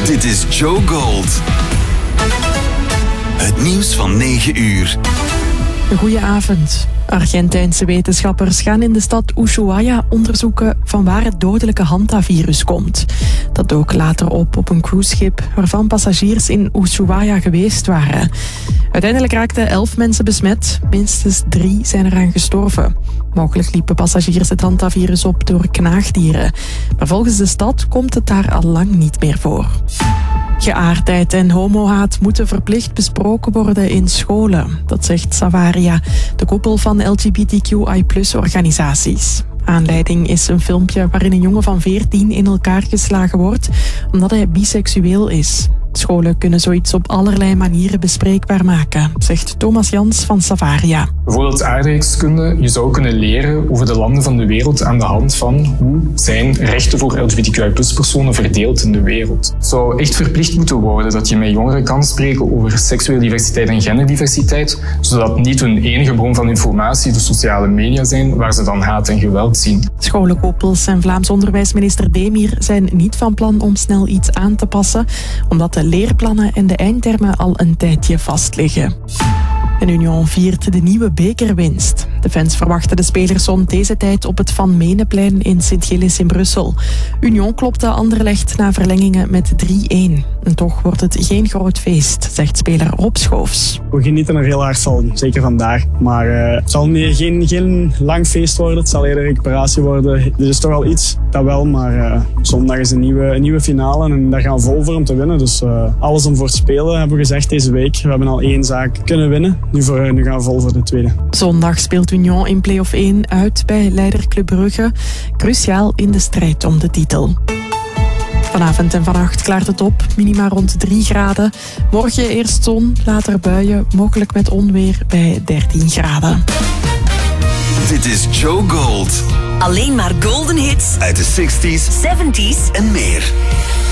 Dit is Joe Gold. Het nieuws van 9 uur. Goedenavond. Argentijnse wetenschappers gaan in de stad Ushuaia onderzoeken van waar het dodelijke hantavirus komt. Dat dook later op een cruiseschip waarvan passagiers in Ushuaia geweest waren. Uiteindelijk raakten 11 mensen besmet, minstens 3 zijn eraan gestorven. Mogelijk liepen passagiers het hantavirus op door knaagdieren. Maar volgens de stad komt het daar al lang niet meer voor. Geaardheid en homohaat moeten verplicht besproken worden in scholen. Dat zegt Savaria, de koepel van LGBTQI+-organisaties. Aanleiding is een filmpje waarin een jongen van 14 in elkaar geslagen wordt omdat hij biseksueel is. Scholen kunnen zoiets op allerlei manieren bespreekbaar maken, zegt Thomas Jans van Savaria. Bijvoorbeeld aardrijkskunde. Je zou kunnen leren over de landen van de wereld aan de hand van hoe zijn rechten voor LGBTQI+-personen verdeeld in de wereld. Het zou echt verplicht moeten worden dat je met jongeren kan spreken over seksuele diversiteit en genderdiversiteit, zodat niet hun enige bron van informatie de sociale media zijn waar ze dan haat en geweld zien. Scholenkoepels en Vlaams onderwijsminister Demir zijn niet van plan om snel iets aan te passen, omdat de leerplannen en de eindtermen al een tijdje vastliggen. En Union viert de nieuwe bekerwinst. De fans verwachten de spelers rond deze tijd op het Van Meneplein in Sint-Gilles in Brussel. Union klopte Anderlecht na verlengingen met 3-1. En toch wordt het geen groot feest, zegt speler Rob Schoofs. We genieten er heel hard van, zeker vandaag. Maar het zal geen lang feest worden, het zal eerder recuperatie worden. Er is toch al iets, dat wel, maar zondag is een nieuwe finale en daar gaan we vol voor om te winnen. Dus alles om voor te spelen, hebben we gezegd deze week. We hebben al 1 zaak kunnen winnen. Nu gaan we vol voor de tweede. Zondag speelt Union in play-off 1 uit bij leider Club Brugge. Cruciaal in de strijd om de titel. Vanavond en vannacht klaart het op, minima rond 3 graden. Morgen eerst zon, later buien, mogelijk met onweer bij 13 graden. Dit is Joe Gold. Alleen maar golden hits Uit de 60s, 70s en meer.